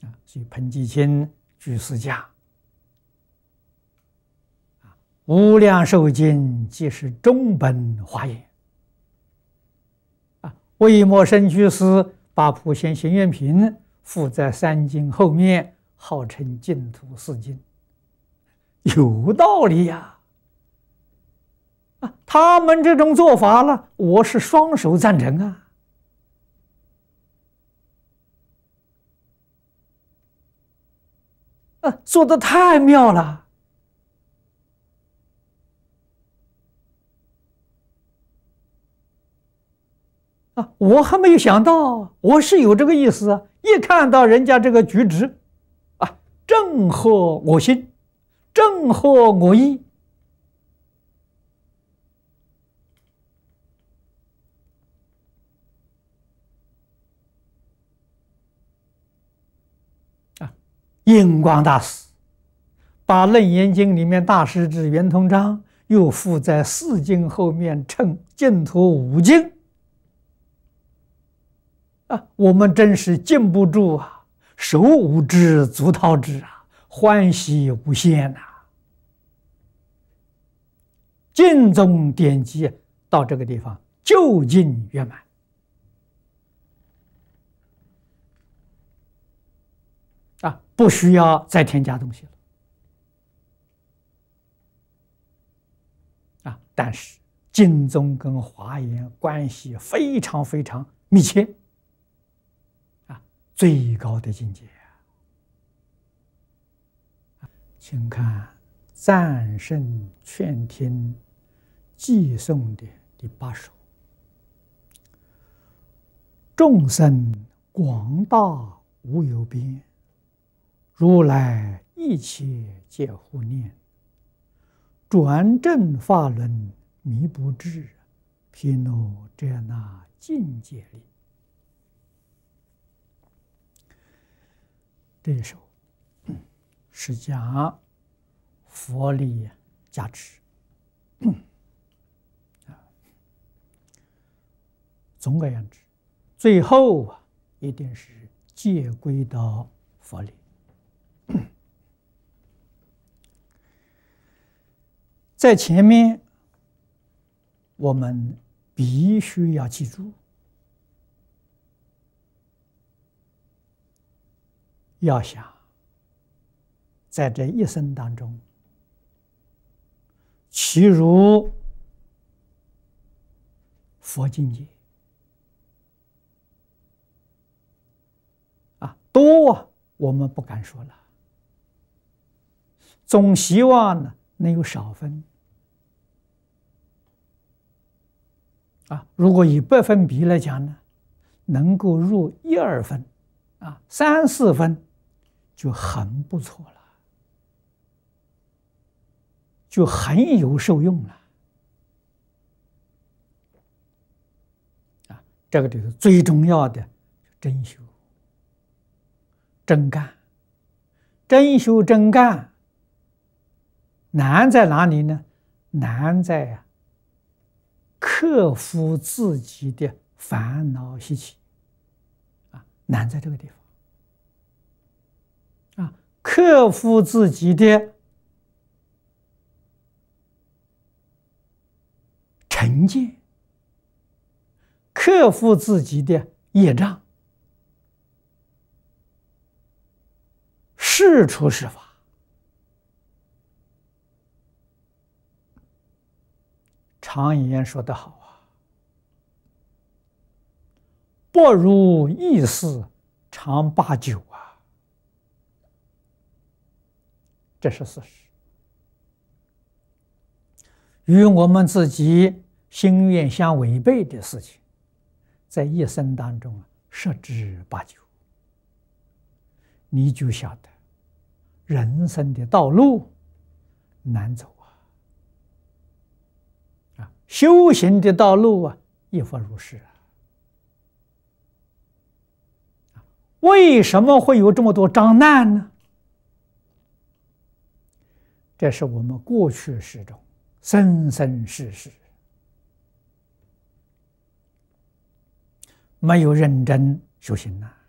所以彭季卿居士家，无量寿经即是中本华严。维摩诪居士把普贤行愿品附在三经后面，号称净土四经，有道理呀！他们这种做法了，我是双手赞成啊！做得太妙了！我还没有想到，我是有这个意思啊！一看到人家这个举止，正合我心，正合我意。印光大师把《楞严经》里面大师之圆通章又附在四经后面，称净土五经。我们真是禁不住啊，手舞之，足蹈之啊，欢喜无限呐！净宗典籍到这个地方究竟圆满。不需要再添加东西了。但是净宗跟华严关系非常非常密切，最高的境界。请看赞圣劝听偈颂的第8首：众生广大无有边，如来一切皆护念，转正法轮迷不至，毗卢遮那境界力。这一首是讲佛力加持，总而言之，最后一定是借归到佛力。在前面，我们必须要记住，要想在这一生当中，其如佛境界多我们不敢说了，总希望呢能有少分。如果以100分比来讲呢，能够入1、2分，3、4分就很不错了，就很有受用了。这个就是最重要的真修真干。真修真干难在哪里呢？难在克服自己的烦恼习气，难在这个地方。克服自己的成见，克服自己的业障，是出是法。常言说得好不如意事常8、9这是事实。与我们自己心愿相违背的事情，在一生当中十之八九，你就晓得人生的道路难走修行的道路亦复如是为什么会有这么多障难呢？这是我们过去世中生生世世没有认真修行